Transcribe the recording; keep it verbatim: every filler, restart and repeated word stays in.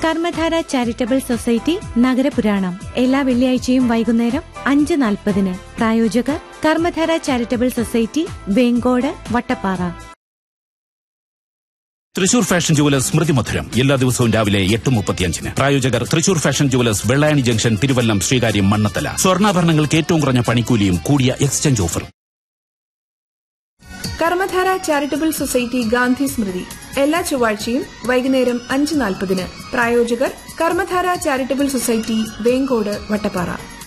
Karmadhara charitable society നഗരപുരാണം എല്ലാ വെള്ളിയാഴ്ചയും വൈകുന്നേരം അഞ്ച് നാൽപ്പതിന്. പ്രായോജകർ Karmadhara charitable society, Vengode, Vattappara. Thrissur fashion jewellers സ്മൃതി മധുരം എല്ലാ ദിവസവും രാവിലെ എട്ട് മുപ്പത്തിയഞ്ചിന്. പ്രായോജകർ Thrissur fashion jewellers, Vellayani junction, Thiruvallam, Sreekaryam, Mannathala. സ്വർണ്ണാഭരണങ്ങൾക്ക് ഏറ്റവും കുറഞ്ഞ പണിക്കൂലിയും കൂടിയ എക്സ്ചേഞ്ച് ഓഫറും. കർമ്മധാര ചാരിറ്റബിൾ സൊസൈറ്റി ഗാന്ധി സ്മൃതി എല്ലാ ചൊവ്വാഴ്ചയും വൈകുന്നേരം അഞ്ച് നാൽപ്പതിന്. പ്രായോജകർ കർമ്മധാര ചാരിറ്റബിൾ സൊസൈറ്റി, വേങ്കോട്, വട്ടപ്പാറ.